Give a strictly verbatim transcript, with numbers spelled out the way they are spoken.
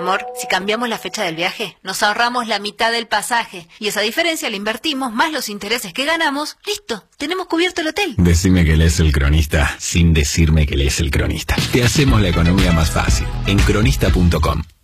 Amor, si cambiamos la fecha del viaje, nos ahorramos la mitad del pasaje. Y esa diferencia la invertimos, más los intereses que ganamos. ¡Listo! Tenemos cubierto el hotel. Decime que lees El Cronista, sin decirme que lees El Cronista. Te hacemos la economía más fácil. En cronista punto com.